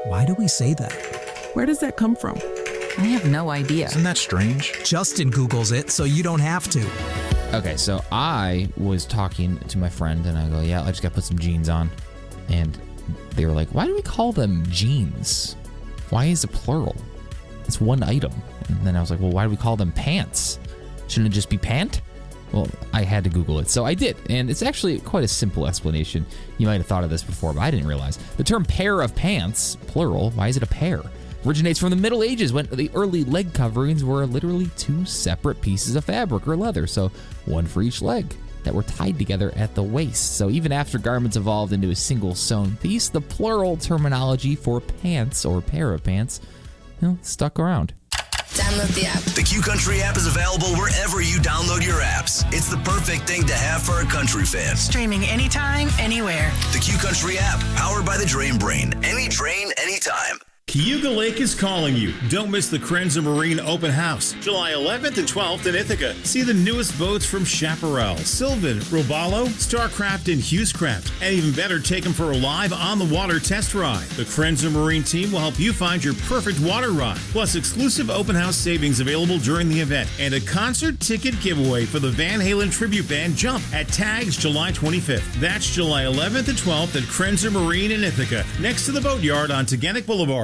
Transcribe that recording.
Why do we say that? Where does that come from? I have no idea. Isn't that strange? Justin Googles it, so you don't have to. Okay, so I was talking to my friend, and I go, yeah, I just got to put some jeans on. And they were like, why do we call them jeans? Why is it plural? It's one item. And then I was like, well, why do we call them pants? Shouldn't it just be pant? Well, I had to Google it, so I did, and it's actually quite a simple explanation. You might have thought of this before, but I didn't realize. The term pair of pants, plural, why is it a pair? Originates from the Middle Ages when the early leg coverings were literally two separate pieces of fabric or leather, so one for each leg, that were tied together at the waist. So even after garments evolved into a single sewn piece, the plural terminology for pants or pair of pants, stuck around. Download the app. The Q Country app is available wherever you download your apps. It's the perfect thing to have for a country fan. Streaming anytime, anywhere. The Q Country app, powered by the Drain Brain. Any drain, anytime. Cayuga Lake is calling you. Don't miss the Krenzer Marine Open House, July 11th and 12th in Ithaca. See the newest boats from Chaparral, Sylvan, Robalo, Starcraft, and Hughescraft. And even better, take them for a live on-the-water test ride. The Krenzer Marine team will help you find your perfect water ride, plus exclusive open house savings available during the event, and a concert ticket giveaway for the Van Halen tribute band Jump at Tags July 25th. That's July 11th and 12th at Krenzer Marine in Ithaca, next to the Boatyard on Teganic Boulevard.